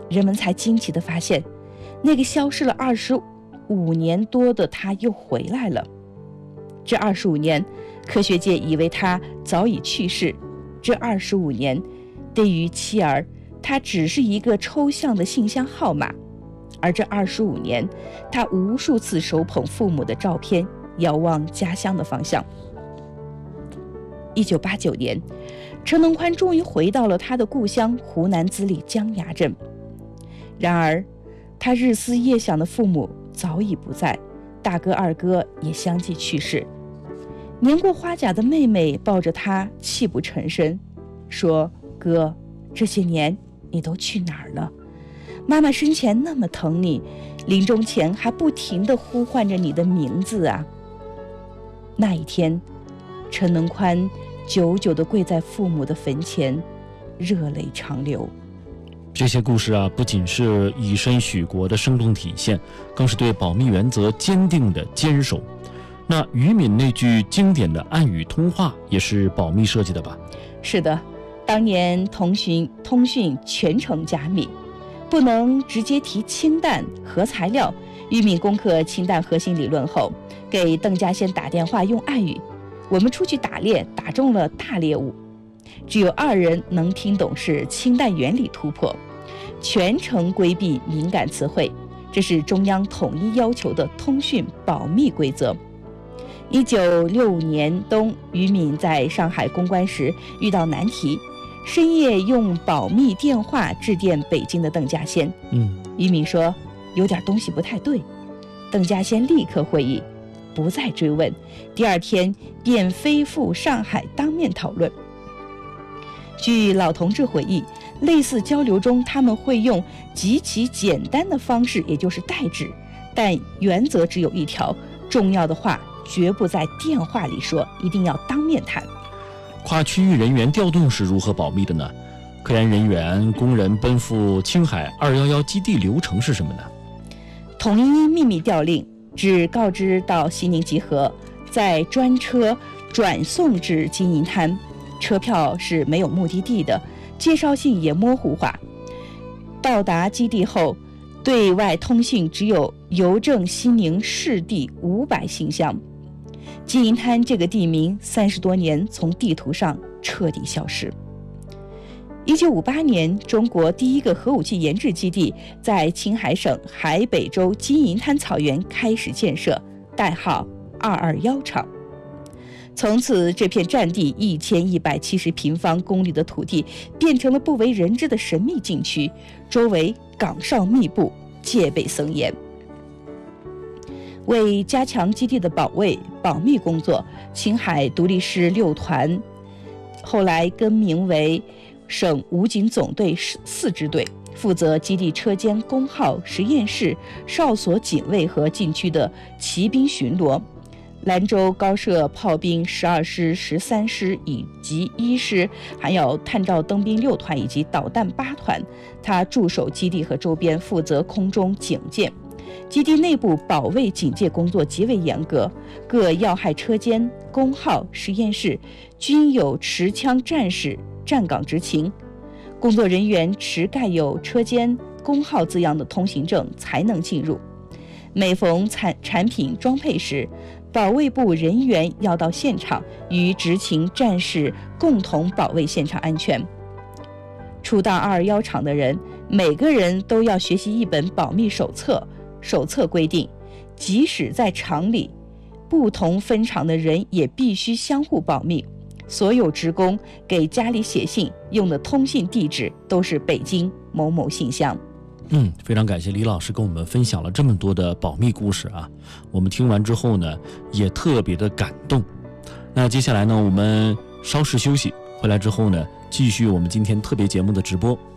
人们才惊奇地发现，那个消失了25年多的他又回来了。这25年，科学界以为他早已去世。这25年，对于妻儿，他只是一个抽象的信箱号码。而这25年，他无数次手捧父母的照片，遥望家乡的方向。1989年，陈能宽终于回到了他的故乡湖南资历江崖镇。然而，他日思夜想的父母早已不在，大哥二哥也相继去世。年过花甲的妹妹抱着他泣不成声，说：“哥，这些年你都去哪儿了？妈妈生前那么疼你，临终前还不停地呼唤着你的名字啊。”那一天，陈能宽久久地跪在父母的坟前，热泪长流。 这些故事啊，不仅是以身许国的生动体现，更是对保密原则坚定的坚守。那于敏那句经典的暗语通话也是保密设计的吧？ 是的，当年通讯全程加密，不能直接提氢弹、核材料。于敏攻克氢弹核心理论后，给邓稼先打电话用暗语：“我们出去打猎，打中了大猎物。”只有2人能听懂是氢弹原理突破，全程规避敏感词汇，这是中央统一要求的通讯保密规则。1965年冬，于敏在上海公关时遇到难题，深夜用保密电话致电北京的邓稼先。于敏说有点东西不太对，邓稼先立刻会意，不再追问，第2天便飞赴上海当面讨论。据老同志回忆，类似交流中他们会用极其简单的方式，也就是代指，但原则只有一条：重要的话绝不在电话里说，一定要当面谈。 跨区域人员调动是如何保密的呢？科研人员、工人奔赴青海211基地流程是什么呢？ 统一秘密调令，只告知到西宁集合，在专车转送至金银滩，车票是没有目的地的，介绍信也模糊化。到达基地后，对外通信只有邮政西宁市地500信箱。金银滩这个地名30多年从地图上彻底消失。1958年，中国第一个核武器研制基地在青海省海北州金银滩草原开始建设，代号221厂。从此，这片占地1170平方公里的土地变成了不为人知的神秘禁区，周围岗哨密布，戒备森严。为加强基地的保密工作，青海独立师6团后来更名为省武警总队4支队，负责基地车间、工号、实验室、哨所、警卫和禁区的骑兵巡逻。兰州高射炮兵12师、13师以及1师，还有探照灯兵6团以及导弹8团，他驻守基地和周边，负责空中警戒。基地内部保卫警戒工作极为严格，各要害车间、工号、实验室均有持枪战士站岗执勤，工作人员持盖有车间、工号字样的通行证才能进入。每逢产品装配时，保卫部人员要到现场与执勤战士共同保卫现场安全。初到221厂的人，每个人都要学习一本保密手册。手册规定，即使在厂里，不同分厂的人也必须相互保密。所有职工给家里写信用的通信地址都是北京某某信箱。 非常感谢李老师跟我们分享了这么多的保密故事啊！我们听完之后呢，也特别的感动。那接下来呢，我们稍事休息，回来之后呢，继续我们今天特别节目的直播。